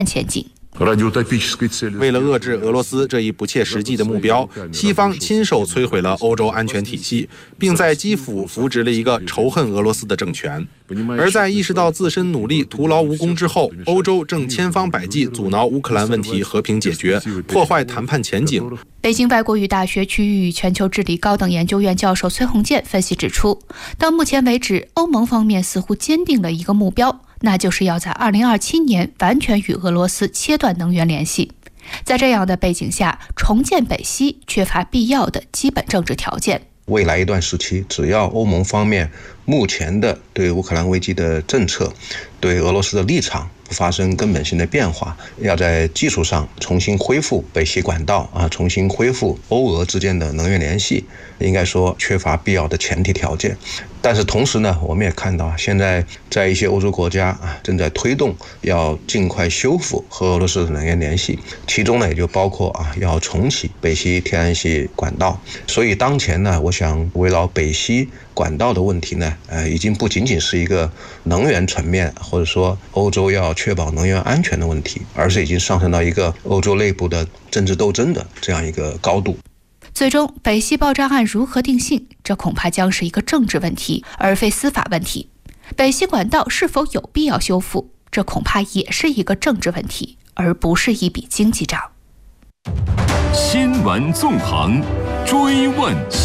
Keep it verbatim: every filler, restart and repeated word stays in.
前景。 为了遏制俄罗斯这一不切实际的目标，西方亲手摧毁了欧洲安全体系，并在基辅扶植了一个仇恨俄罗斯的政权。而在意识到自身努力徒劳无功之后，欧洲正千方百计阻挠乌克兰问题和平解决，破坏谈判前景。 北京外国语大学区域与全球治理高等研究院教授崔洪建分析指出，到目前为止，欧盟方面似乎坚定了一个目标，那就是要在二零二七年完全与俄罗斯切断能源联系。在这样的背景下，重建北溪缺乏必要的基本政治条件。 未来一段时期，只要欧盟方面目前的对乌克兰危机的政策，对俄罗斯的立场不发生根本性的变化，要在技术上重新恢复北溪管道啊，重新恢复欧俄之间的能源联系，应该说缺乏必要的前提条件。但是同时呢，我们也看到现在在一些欧洲国家啊，正在推动要尽快修复和俄罗斯的能源联系，其中呢也就包括啊要重启北溪天然气管道。所以当前呢，我想围绕北溪管道的问题呢，呃，已经不仅仅是一个能源层面，或者说欧洲要确保能源安全的问题，而是已经上升到一个欧洲内部的政治斗争的这样一个高度。 最终，北溪爆炸案如何定性，这恐怕将是一个政治问题，而非司法问题。北溪管道是否有必要修复，这恐怕也是一个政治问题，而不是一笔经济账。 新闻纵横，追问